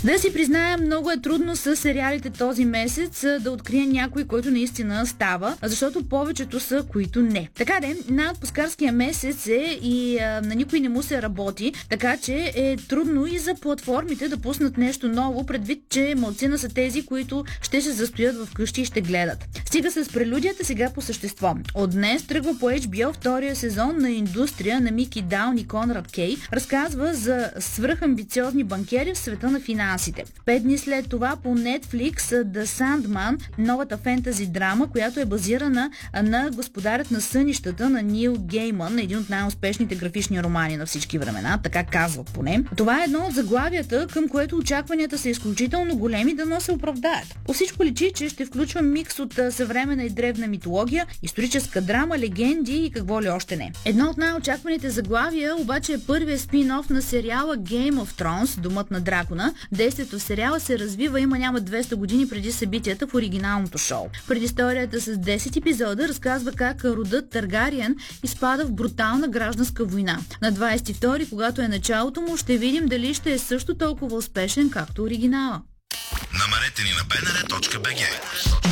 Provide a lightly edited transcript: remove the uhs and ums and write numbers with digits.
Да си признаем, много е трудно с сериалите този месец да открия някой, който наистина става, защото повечето са, които не. Така де, най-отпускарския месец е и на никой не му се работи, така че е трудно и за платформите да пуснат нещо ново, предвид, че малцина са тези, които ще се застоят вкъщи и ще гледат. Стига с прелюдията, сега по същество. От днес тръгва по HBO втория сезон на Индустрия на Мики Даун и Конрад Кей. Разказва за свръхамбициозни банкери в света на финансите. 5 дни след това по Netflix The Sandman, новата фентази драма, която е базирана на Господарят на сънищата на Нил Гейман, един от най-успешните графични романи на всички времена, така казват поне. Това е едно от заглавията, към което очакванията са изключително големи, дано се оправдаят. По всичко личи, че ще включва микс от съвременна и древна митология, историческа драма, легенди и какво ли още не. Едно от най-очакваните заглавия обаче е първият спин-оф на сериала Game of Thrones, Домът на дракона. Действието в сериала се развива има 200 години преди събитията в оригиналното шоу. Предисторията с 10 епизода разказва как родът Таргариен изпада в брутална гражданска война. На 22, когато е началото му, ще видим дали ще е също толкова успешен, както оригинала. Намерете ни на bnr.bg.